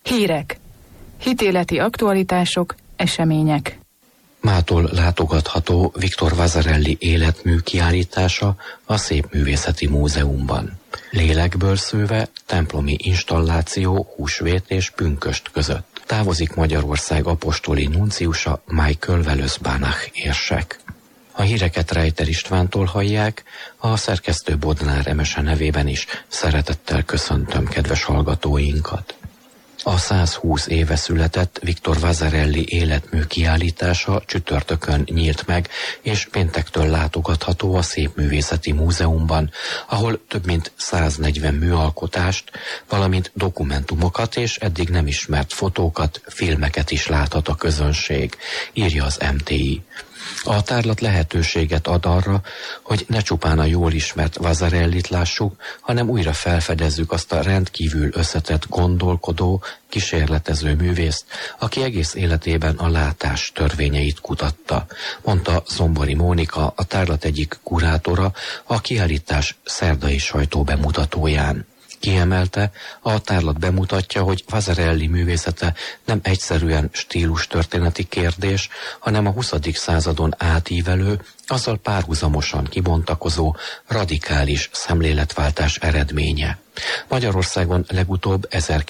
Hírek. Hitéleti aktualitások, események. Mától látogatható Victor Vasarely életmű kiállítása a Szépművészeti Múzeumban. Lélekből szőve templomi installáció húsvét és pünkösd között. Távozik Magyarország apostoli nunciusa Michael Velős-Banach érsek. A híreket Reiter Istvántól hallják, a szerkesztő Bodnár Emese nevében is szeretettel köszöntöm kedves hallgatóinkat. A 120 éve született Victor Vasarely életmű kiállítása csütörtökön nyílt meg, és péntektől látogatható a Szépművészeti Múzeumban, ahol több mint 140 műalkotást, valamint dokumentumokat és eddig nem ismert fotókat, filmeket is láthat a közönség, írja az MTI. A tárlat lehetőséget ad arra, hogy ne csupán a jól ismert Vasarelyt lássuk, hanem újra felfedezzük azt a rendkívül összetett, gondolkodó, kísérletező művészt, aki egész életében a látás törvényeit kutatta, mondta Zombori Mónika, a tárlat egyik kurátora, a kiállítás szerdai sajtóbemutatóján. Kiemelte, a tárlat bemutatja, hogy Vasarely művészete nem egyszerűen stílustörténeti kérdés, hanem a 20. századon átívelő, azzal párhuzamosan kibontakozó, radikális szemléletváltás eredménye. Magyarországon legutóbb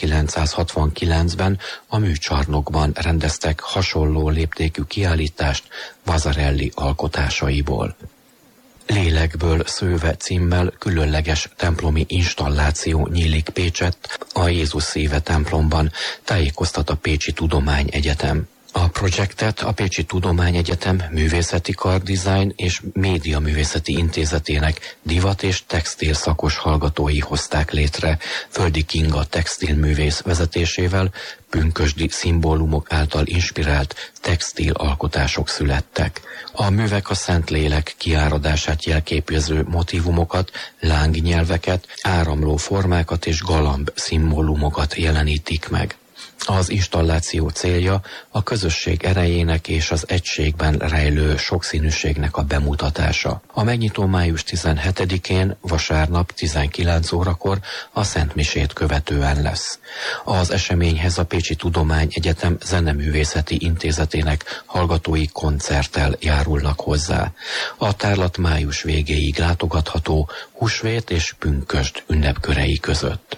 1969-ben a Műcsarnokban rendeztek hasonló léptékű kiállítást Vasarely alkotásaiból. Lélekből szőve címmel különleges templomi installáció nyílik Pécsett, a Jézus Szíve templomban, tájékoztat a Pécsi Tudományegyetem. A projektet a Pécsi Tudományegyetem Művészeti Kar Design és Média Művészeti Intézetének divat- és textil szakos hallgatói hozták létre, Földi Kinga textilművész vezetésével, pünkösdi szimbólumok által inspirált textil alkotások születtek. A művek a Szentlélek kiáradását jelképező motívumokat, lángnyelveket, áramló formákat és galamb szimbólumokat jelenítik meg. Az installáció célja a közösség erejének és az egységben rejlő sokszínűségnek a bemutatása. A megnyitó május 17-én, vasárnap 19 órakor a Szentmisét követően lesz. Az eseményhez a Pécsi Tudományegyetem Zeneművészeti Intézetének hallgatói koncerttel járulnak hozzá. A tárlat május végéig látogatható húsvét és pünkösd ünnepkörei között.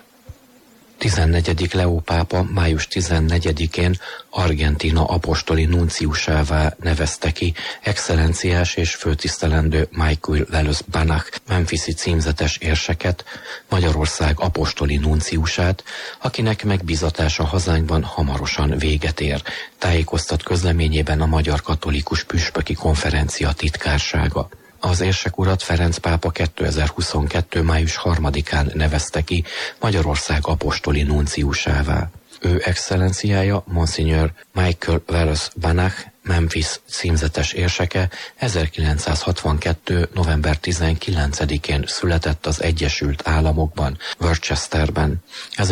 14. Leó pápa május 14-én Argentína apostoli nunciusává nevezte ki excellenciás és főtisztelendő Michael Velős-Banach memphisi címzetes érseket, Magyarország apostoli nunciusát, akinek megbízatása hazánkban hamarosan véget ér, tájékoztat közleményében a Magyar Katolikus Püspöki Konferencia titkársága. Az érsek urat Ferenc pápa 2022. május 3-án nevezte ki Magyarország apostoli nunciusává. Ő excellenciája Monsignor Michael Velős-Banach Memphis címzetes érseke 1962. november 19-én született az Egyesült Államokban, Worcesterben.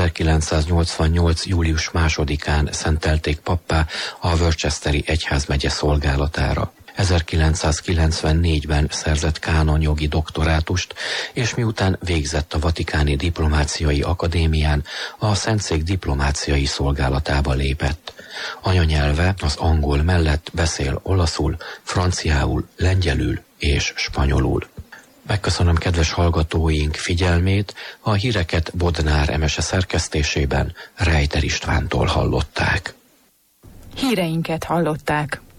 1988. július 2-án szentelték pappá a Worcesteri egyházmegye szolgálatára. 1994-ben szerzett kánonjogi doktorátust, és miután végzett a Vatikáni Diplomáciai Akadémián, a Szentszék diplomáciai szolgálatába lépett. Anyanyelve az angol mellett beszél olaszul, franciául, lengyelül és spanyolul. Megköszönöm kedves hallgatóink figyelmét, a híreket Bodnár Emese szerkesztésében Reiter Istvántól hallották. Híreinket hallották.